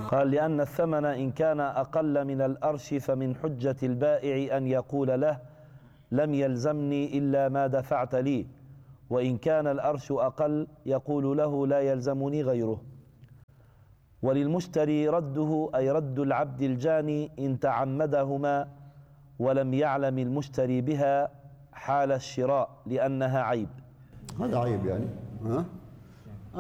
قال لأن الثمن إن كان أقل من الأرش فمن حجة البائع أن يقول له لم يلزمني إلا ما دفعت لي، وإن كان الأرش أقل يقول له لا يلزمني غيره. وللمشتري رده، أي رد العبد الجاني إن تعمدهما ولم يعلم المشتري بها حال الشراء لأنها عيب. هذا عيب يعني.